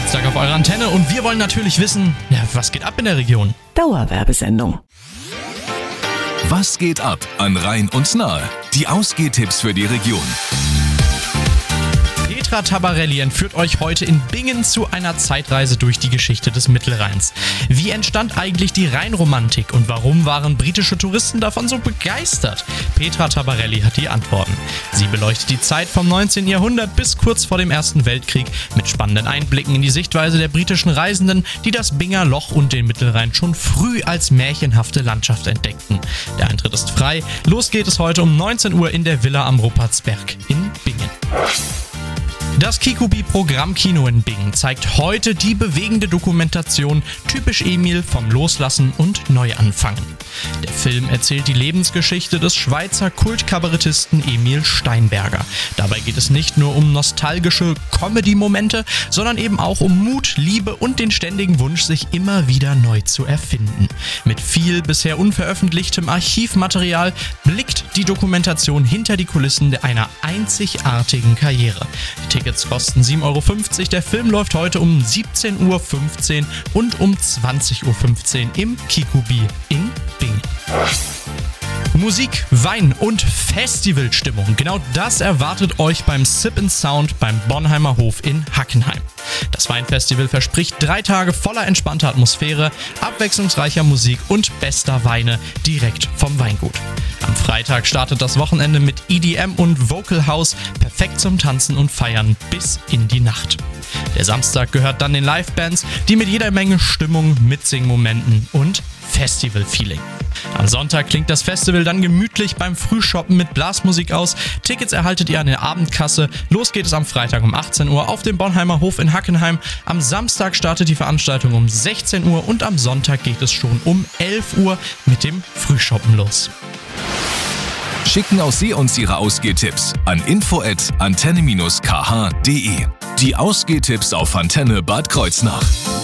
Dienstag auf eurer Antenne und wir wollen natürlich wissen, was geht ab in der Region? Dauerwerbesendung. Was geht ab an Rhein und Nahe? Die Ausgehtipps für die Region. Petra Tabarelli entführt euch heute in Bingen zu einer Zeitreise durch die Geschichte des Mittelrheins. Wie entstand eigentlich die Rheinromantik und warum waren britische Touristen davon so begeistert? Petra Tabarelli hat die Antworten. Sie beleuchtet die Zeit vom 19. Jahrhundert bis kurz vor dem Ersten Weltkrieg mit spannenden Einblicken in die Sichtweise der britischen Reisenden, die das Binger Loch und den Mittelrhein schon früh als märchenhafte Landschaft entdeckten. Der Eintritt ist frei. Los geht es heute um 19 Uhr in der Villa am Ruppertsberg in Bingen. Das Kikubi Programmkino in Bingen zeigt heute die bewegende Dokumentation Typisch Emil vom Loslassen und Neuanfangen. Der Film erzählt die Lebensgeschichte des Schweizer Kultkabarettisten Emil Steinberger. Dabei geht es nicht nur um nostalgische Comedy-Momente, sondern eben auch um Mut, Liebe und den ständigen Wunsch, sich immer wieder neu zu erfinden. Mit viel bisher unveröffentlichtem Archivmaterial blickt die Dokumentation hinter die Kulissen einer einzigartigen Karriere. Die Tickets kosten 7,50 Euro. Der Film läuft heute um 17:15 Uhr und um 20:15 Uhr im Kikubi in Bingen. Musik, Wein und Festivalstimmung. Genau das erwartet euch beim Sip & Sound beim Bornheimer Hof in Hackenheim. Das Weinfestival verspricht 3 Tage voller entspannter Atmosphäre, abwechslungsreicher Musik und bester Weine direkt vom Weingut. Am Freitag startet das Wochenende mit EDM und Vocal House, perfekt zum Tanzen und Feiern bis in die Nacht. Der Samstag gehört dann den Livebands, die mit jeder Menge Stimmung, Mitsingmomenten und Festival-Feeling. Am Sonntag klingt das Festival dann gemütlich beim Frühshoppen mit Blasmusik aus. Tickets erhaltet ihr an der Abendkasse. Los geht es am Freitag um 18 Uhr auf dem Bornheimer Hof in Hackenheim. Am Samstag startet die Veranstaltung um 16 Uhr und am Sonntag geht es schon um 11 Uhr mit dem Frühshoppen los. Schicken auch Sie uns Ihre Ausgehtipps an info@antenne-kh.de. Die Ausgehtipps auf Antenne Bad Kreuznach.